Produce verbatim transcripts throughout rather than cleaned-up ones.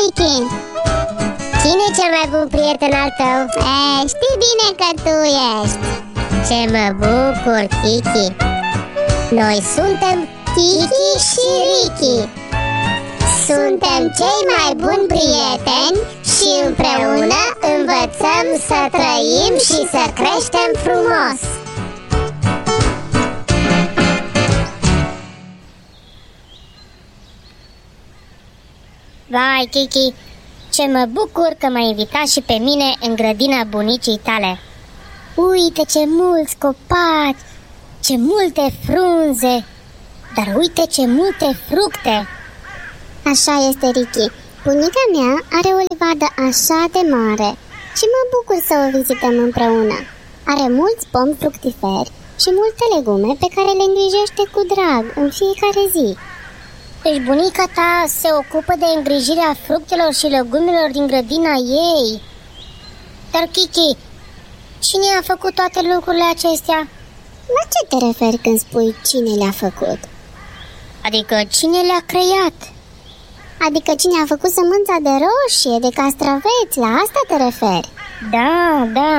Kiki! Cine e cel mai bun prieten al tău? E, știi bine că tu ești. Ce mă bucur, Kiki! Noi suntem Kiki și Ricky. Suntem cei mai buni prieteni și împreună învățăm să trăim și să creștem frumos. Vai, Kiki, ce mă bucur că m-ai invitat și pe mine în grădina bunicii tale. Uite ce mulți copaci, ce multe frunze, dar uite ce multe fructe. Așa este, Ricky. Bunica mea are o livadă așa de mare și mă bucur să o vizităm împreună. Are mulți pomi fructiferi și multe legume pe care le îngrijește cu drag în fiecare zi. Deci bunica ta se ocupă de îngrijirea fructelor și legumelor din grădina ei. Dar, Kiki, cine a făcut toate lucrurile acestea? La ce te referi când spui cine le-a făcut? Adică cine le-a creat? Adică cine a făcut sămânța de roșie, de castraveți, la asta te referi? Da, da.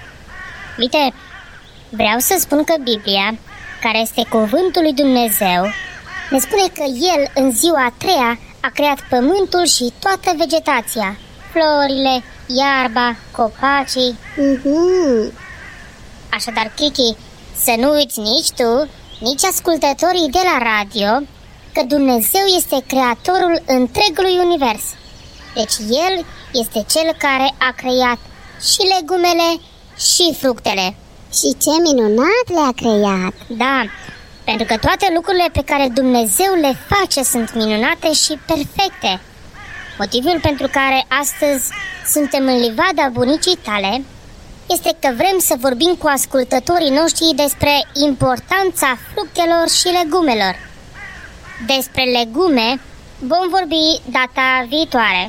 Uite, vreau să spun că Biblia, care este cuvântul lui Dumnezeu, ne spune că El în ziua a treia a creat pământul și toată vegetația, florile, iarba, copacii. Mm-hmm. Așadar, Kiki, să nu uiți nici tu, nici ascultătorii de la radio, că Dumnezeu este creatorul întregului univers. Deci El este Cel care a creat și legumele și fructele. Și ce minunat le-a creat! Da, pentru că toate lucrurile pe care Dumnezeu le face sunt minunate și perfecte. Motivul pentru care astăzi suntem în livada bunicii tale este că vrem să vorbim cu ascultătorii noștri despre importanța fructelor și legumelor. Despre legume vom vorbi data viitoare.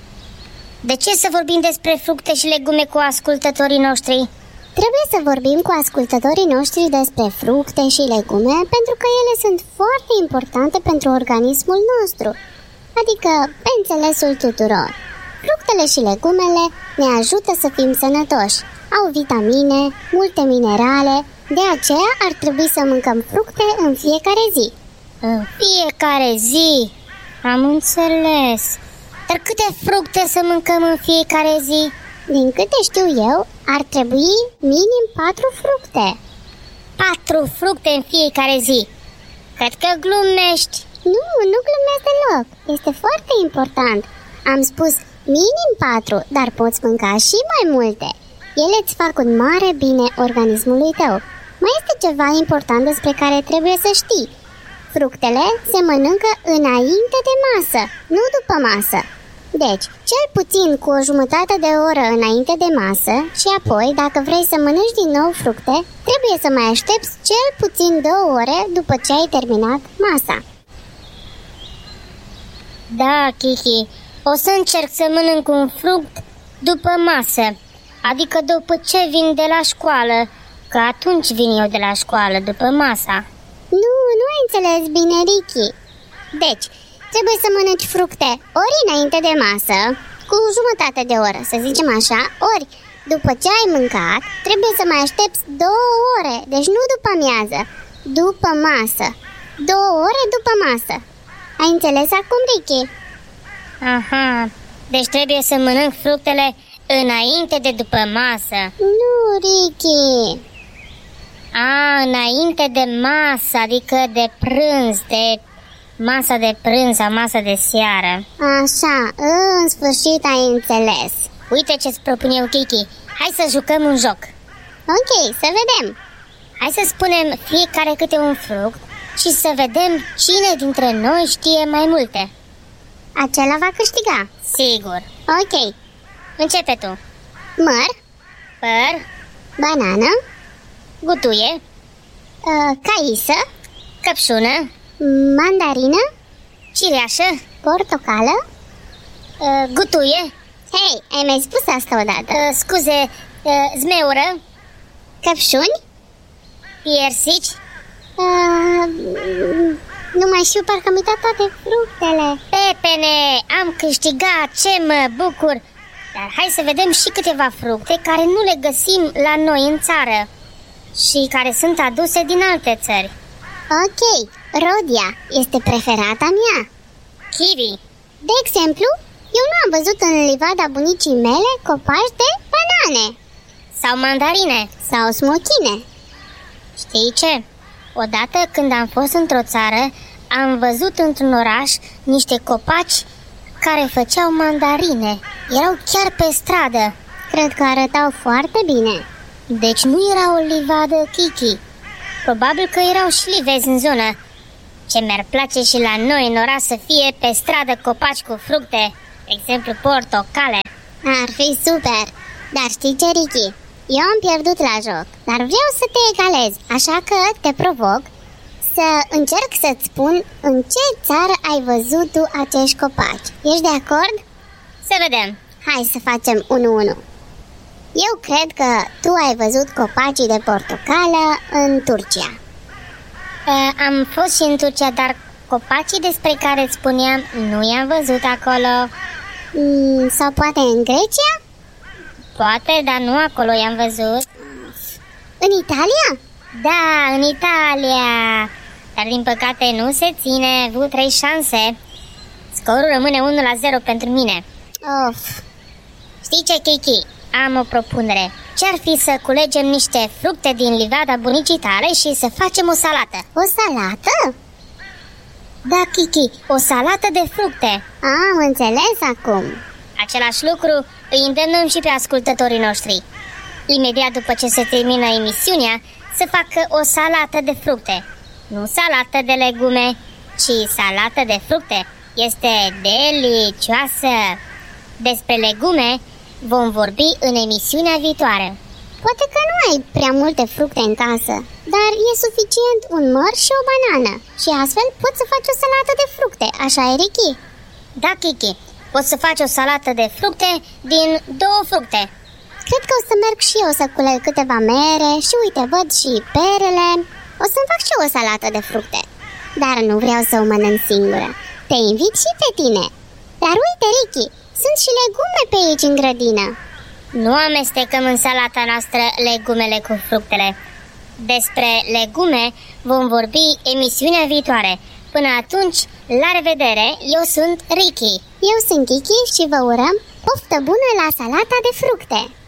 De ce să vorbim despre fructe și legume cu ascultătorii noștri? Trebuie să vorbim cu ascultătorii noștri despre fructe și legume pentru că ele sunt foarte importante pentru organismul nostru, adică pe înțelesul tuturor. Fructele și legumele ne ajută să fim sănătoși, au vitamine, multe minerale, de aceea ar trebui să mâncăm fructe în fiecare zi. În fiecare zi, am înțeles. Dar câte fructe să mâncăm în fiecare zi? Din câte știu eu, ar trebui minim patru fructe. Patru fructe în fiecare zi? Cred că glumești. Nu, nu glumesc deloc. Este foarte important. Am spus minim patru, dar poți mânca și mai multe. Ele îți fac un mare bine organismului tău. Mai este ceva important despre care trebuie să știi. Fructele se mănâncă înainte de masă, nu după masă. Deci, cel puțin cu o jumătate de oră înainte de masă și apoi, dacă vrei să mănânci din nou fructe, trebuie să mai aștepți cel puțin două ore după ce ai terminat masa. Da, Kiki, o să încerc să mănânc un fruct după masă, adică după ce vin de la școală, că atunci vin eu de la școală, după masa. Nu, nu ai înțeles bine, Ricky. Deci, trebuie să mănânci fructe ori înainte de masă, cu jumătate de oră, să zicem așa, ori după ce ai mâncat, trebuie să mai aștepți două ore, deci nu după amiază, după masă. Două ore după masă. Ai înțeles acum, Ricky? Aha, deci trebuie să mănânc fructele înainte de după masă. Nu, Ricky. A, înainte de masă, adică de prânz, de masa de prânz sau masa de seară. Așa, în sfârșit ai înțeles. Uite ce-ți propun eu, Kiki. Hai să jucăm un joc. Ok, să vedem. Hai să spunem fiecare câte un fruct și să vedem cine dintre noi știe mai multe. Acela va câștiga. Sigur. Ok. Începe tu. Măr. Păr. Banană. Gutuie. uh, Caisă. Căpșună. Mandarină. Cireașă. Portocală. uh, Gutuie. Hei, ai mai spus asta odată. uh, Scuze, uh, zmeură. Căpșuni. Piersici. uh, Nu mai știu, parcă mi-a dat toate fructele. Pepene, am câștigat, ce mă bucur! Dar hai să vedem și câteva fructe care nu le găsim la noi în țară și care sunt aduse din alte țări. Ok, Rodia este preferata mea. Kiwi. De exemplu, eu nu am văzut în livada bunicii mele copaci de banane. Sau mandarine. Sau smochine. Știi ce? Odată când am fost într-o țară, am văzut într-un oraș niște copaci care făceau mandarine. Erau chiar pe stradă. Cred că arătau foarte bine. Deci nu era o livadă, Kiki. Probabil că erau și livezi în zonă. Ce mi-ar place și la noi în oraș să fie pe stradă copaci cu fructe, de exemplu portocale. Ar fi super. Dar știi ce, Ricky? Eu am pierdut la joc, dar vreau să te egalez, așa că te provoc să încerc să-ți spun în ce țară ai văzut tu acești copaci. Ești de acord? Să vedem. Hai să facem unu unu. Eu cred că tu ai văzut copacii de portocală în Turcia. Uh, am fost și în Turcia, dar copacii despre care îți spuneam nu i-am văzut acolo. Mm, sau poate în Grecia? Poate, dar nu acolo i-am văzut. În Italia? Da, în Italia. Dar din păcate nu se ține, ai avut trei șanse. Scorul rămâne unu la zero pentru mine. Of. Știi ce, Kiki? Am o propunere. Ce-ar fi să culegem niște fructe din livada bunicii tale și să facem o salată? O salată? Da, Kiki, o salată de fructe. Am înțeles acum. Același lucru îi îndemnăm și pe ascultătorii noștri. Imediat după ce se termină emisiunea, să facă o salată de fructe. Nu salată de legume, ci salată de fructe. Este delicioasă! Despre legume vom vorbi în emisiunea viitoare. Poate că nu ai prea multe fructe în casă, dar e suficient un măr și o banană și astfel poți să faci o salată de fructe, așa e, Ricky? Da, Kiki, poți să faci o salată de fructe din două fructe. Cred că o să merg și eu să culeg câteva mere și uite, văd și perele. O să-mi fac și eu o salată de fructe, dar nu vreau să o mănânc singură. Te invit și pe tine. Dar uite, Ricky, sunt și legume pe aici în grădină. Nu amestecăm în salata noastră legumele cu fructele. Despre legume vom vorbi emisiunea viitoare. Până atunci, la revedere, eu sunt Ricky. Eu sunt Kiki și vă urăm poftă bună la salata de fructe.